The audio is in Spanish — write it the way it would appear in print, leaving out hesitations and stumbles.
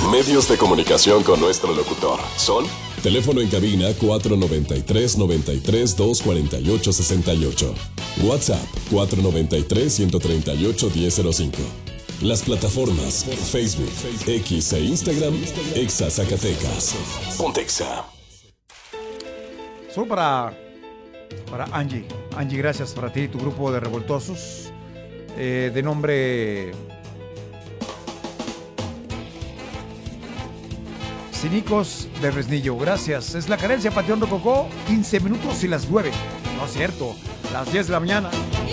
Medios de comunicación con nuestro locutor son: teléfono en cabina 493-93-248-68. WhatsApp 493-138-1005. Las plataformas Facebook, X e Instagram, Exa Zacatecas. Pontexa. Solo para Angie. Angie, gracias para ti y tu grupo de revoltosos. De nombre Cínicos de Fresnillo. Gracias. Es la carencia Panteón Rococó. 15 minutos y las 9. No es cierto. Las 10 de la mañana.